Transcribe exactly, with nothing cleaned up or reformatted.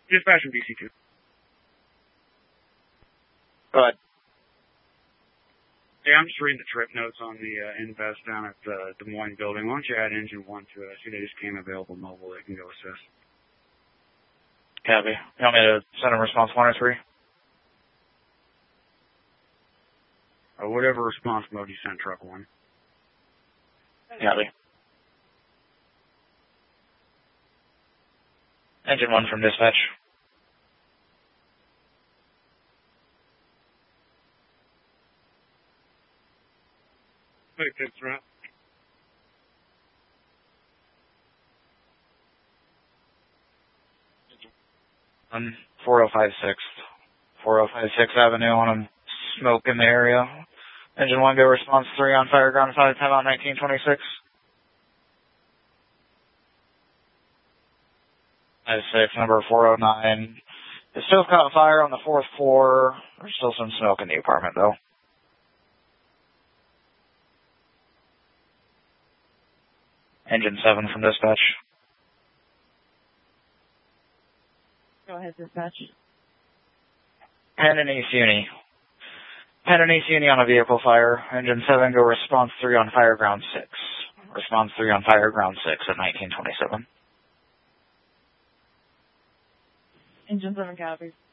Dispatch from D C two. Go ahead. Hey, I'm just reading the trip notes on the uh, invest down at the Des Moines building. Why don't you add engine one to it? I see they just came available mobile. They can go assist. Copy. You want me to send them response one or three? Or whatever response mode you sent truck one. Copy. Engine one from dispatch. Hey, tips, right? On four oh five sixth. four oh five sixth Avenue on a smoke in the area. Engine one, go response three on fire ground five, time out nineteen twenty-six. five six, number four oh nine. It still caught fire on the fourth floor. There's still some smoke in the apartment, though. Engine seven from dispatch. Go ahead, dispatch. Penn and East Uni. Penn and East Uni on a vehicle fire. Engine seven, go response three on fire ground six. Response three on fire ground six at nineteen twenty-seven. Engine seven copies.